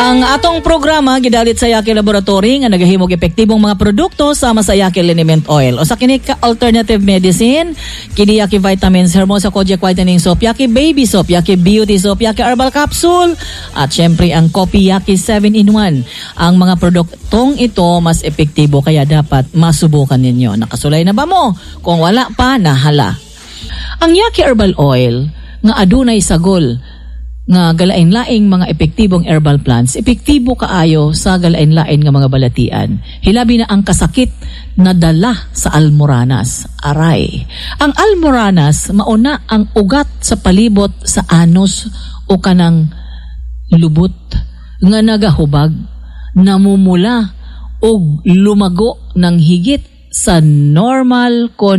Ang atong programa gidalit sa Yaki Laboratory nga nagahimog epektibong mga produkto sama sa Yaki Liniment Oil. O sa kini alternative medicine, kini Yaki Vitamins, Hermosa Kojic Whitening Soap, Yaki Baby Soap, Yaki Beauty Soap, Yaki Herbal Capsule, at syempre ang Coffee Yaki 7-in-1. Ang mga produktong ito mas epektibo kaya dapat masubukan ninyo. Nakasulay na ba mo? Kung wala pa, nahala. Ang Yaki Herbal Oil nga adunay sagol nga galain-laing mga epektibong herbal plants, epektibo kaayo sa galain-lain nga mga balatian. Hilabi na ang kasakit na dala sa almoranas. Aray. Ang almoranas, mauna ang ugat sa palibot sa anus o kanang lubot nga nagahubag, namumula o lumago ng higit sa normal